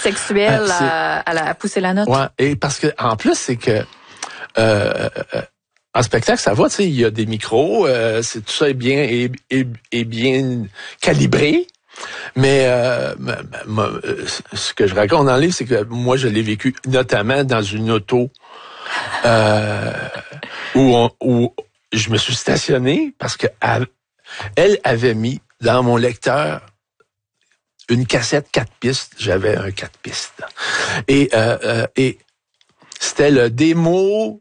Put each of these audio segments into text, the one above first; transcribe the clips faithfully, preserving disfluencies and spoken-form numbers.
sexuelle euh, à, à, la, à pousser la note. Ouais, et parce que en plus, c'est que euh, en spectacle, ça va, tu sais, il y a des micros, euh, c'est tout ça est bien est, est, est bien calibré. Mais euh, ma, ma, ce que je raconte dans le livre, c'est que moi, je l'ai vécu notamment dans une auto euh, où, on, où je me suis stationné parce que elle avait mis dans mon lecteur une cassette quatre pistes. J'avais un quatre pistes. Et, euh, euh, et c'était le démo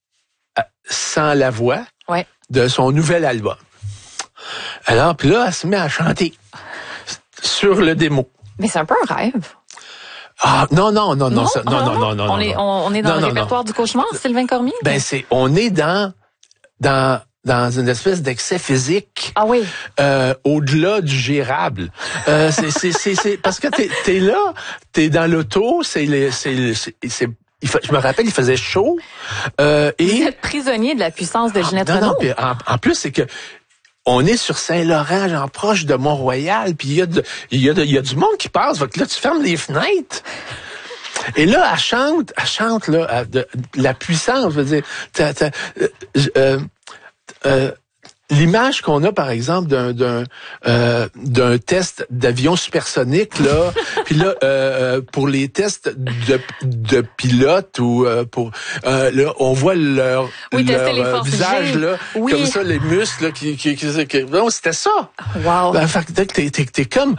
sans la voix ouais. de son nouvel album. Alors, puis là, elle se met à chanter sur le démo. Mais c'est un peu un rêve. Ah, non, non, non, non, non, ça, non, ah, non, non, non, on non. Est, on, on est dans non, le non, répertoire non. du cauchemar, Sylvain Cormier? Ben, c'est, on est dans, dans, dans une espèce d'excès physique. Ah oui. Euh, au-delà du gérable. Euh, c'est, c'est, c'est, c'est, parce que t'es, t'es là, t'es dans l'auto, c'est, les, c'est, c'est, c'est il fa, je me rappelle, il faisait chaud. Euh, et vous êtes prisonnier de la puissance de Ginette ah, non, Renaud. Non, puis en, en plus, c'est que on est sur Saint-Laurent, genre proche de Mont-Royal, puis il y a de, il y a de, il y a du monde qui passe. Fait que là, tu fermes les fenêtres. Et là, elle chante, elle chante là, à, de, de la puissance. Je veux dire, t'as, t'as, euh, euh, l'image qu'on a, par exemple, d'un d'un euh, d'un test d'avion supersonique là, puis là euh, pour les tests de de pilote ou euh, pour euh, là on voit leur oui, leur les euh, visage G. là, oui. Comme ça, les muscles là, qui qui qui, qui non, c'était ça. Wow. Ben, fait que t'es t'es t'es comme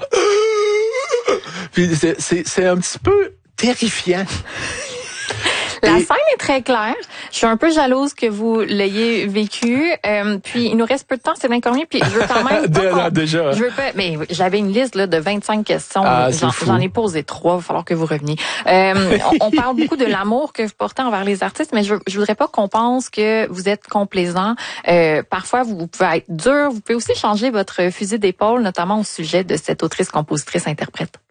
puis c'est c'est c'est un petit peu terrifiant. La Et... scène est très claire. Je suis un peu jalouse que vous l'ayez vécu. Euh, puis il nous reste peu de temps, Sylvain Cormier. Puis je veux quand même. de, là, déjà. Je veux pas. Mais j'avais une liste là de vingt-cinq questions. Ah, j'en, j'en ai posé trois. Il va falloir que vous reveniez. Euh, on, on parle beaucoup de l'amour que vous portez envers les artistes, mais je, je voudrais pas qu'on pense que vous êtes complaisant. Euh, parfois, vous, vous pouvez être dur. Vous pouvez aussi changer votre fusil d'épaule, notamment au sujet de cette autrice, compositrice, interprète.